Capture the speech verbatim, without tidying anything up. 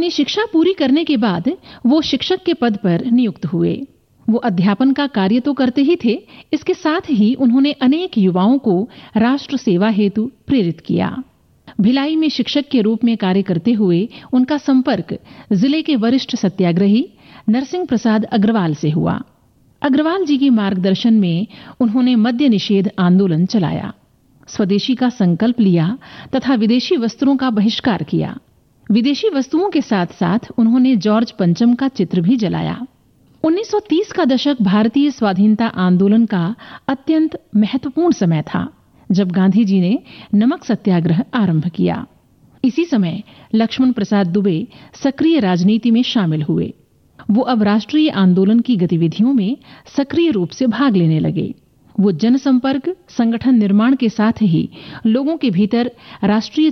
अपनी शिक्षा पूरी करने के बाद वो शिक्षक के पद पर नियुक्त हुए। वो अध्यापन का कार्य तो करते ही थे, इसके साथ ही उन्होंने अनेक युवाओं को राष्ट्र सेवा हेतु प्रेरित किया। भिलाई में शिक्षक के रूप में कार्य करते हुए उनका संपर्क जिले के वरिष्ठ सत्याग्रही नरसिंह प्रसाद अग्रवाल से हुआ। अग्रवाल जी के मार्गदर्शन में उन्होंने मद्य निषेध आंदोलन चलाया, स्वदेशी का संकल्प लिया तथा विदेशी वस्त्रों का बहिष्कार किया। विदेशी वस्तुओं के साथ साथ उन्होंने जॉर्ज पंचम का चित्र भी जलाया। उन्नीस सौ तीस का दशक भारतीय स्वाधीनता आंदोलन का अत्यंत महत्वपूर्ण समय था, जब गांधी जी ने नमक सत्याग्रह आरंभ किया। इसी समय लक्ष्मण प्रसाद दुबे सक्रिय राजनीति में शामिल हुए। वो अब राष्ट्रीय आंदोलन की गतिविधियों में सक्रिय रूप से भाग लेने लगे। वो जनसंपर्क, संगठन निर्माण के साथ ही लोगों के भीतर राष्ट्रीय